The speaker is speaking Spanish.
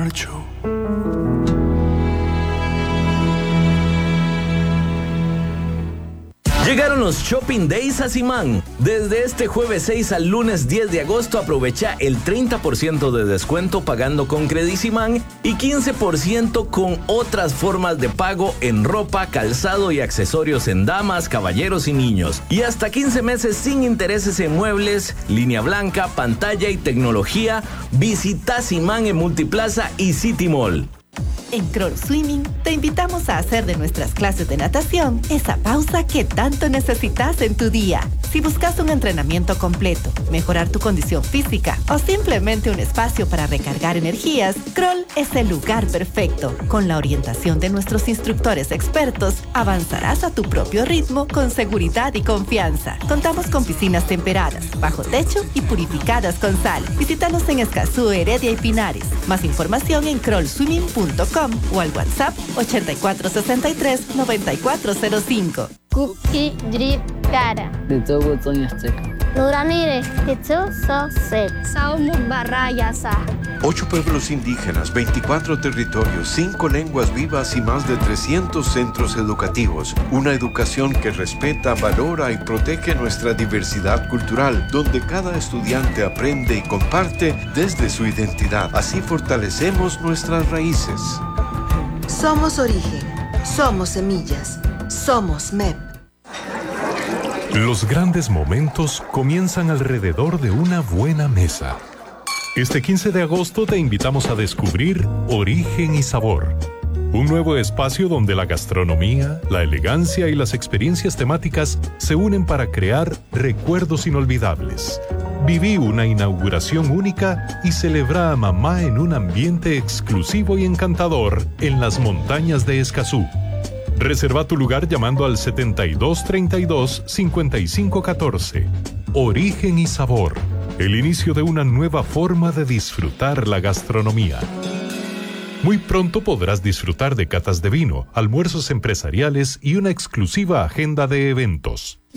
marcho. Llegaron los Shopping Days a Simán. Desde este jueves 6 al lunes 10 de agosto aprovecha el 30% de descuento pagando con Credisimán y 15% con otras formas de pago en ropa, calzado y accesorios en damas, caballeros y niños. Y hasta 15 meses sin intereses en muebles, línea blanca, pantalla y tecnología. Visita Simán en Multiplaza y City Mall. En Kroll Swimming te invitamos a hacer de nuestras clases de natación esa pausa que tanto necesitas en tu día. Si buscas un entrenamiento completo, mejorar tu condición física o simplemente un espacio para recargar energías, Kroll es el lugar perfecto. Con la orientación de nuestros instructores expertos, avanzarás a tu propio ritmo con seguridad y confianza. Contamos con piscinas temperadas, bajo techo y purificadas con sal. Visítanos en Escazú, Heredia y Pinares. Más información en krollswimming.com o al WhatsApp 8463-9405. Cookie Drip Cara. Nuramire, Saumu Barrayasa. 8 pueblos indígenas, 24 territorios, 5 lenguas vivas y más de 300 centros educativos. Una educación que respeta, valora y protege nuestra diversidad cultural, donde cada estudiante aprende y comparte desde su identidad. Así fortalecemos nuestras raíces. Somos origen, somos semillas, somos MEP. Los grandes momentos comienzan alrededor de una buena mesa. Este 15 de agosto te invitamos a descubrir Origen y Sabor, un nuevo espacio donde la gastronomía, la elegancia y las experiencias temáticas se unen para crear recuerdos inolvidables. Viví una inauguración única y celebra a mamá en un ambiente exclusivo y encantador en las montañas de Escazú. Reserva tu lugar llamando al 7232-5514. Origen y Sabor, el inicio de una nueva forma de disfrutar la gastronomía. Muy pronto podrás disfrutar de catas de vino, almuerzos empresariales y una exclusiva agenda de eventos.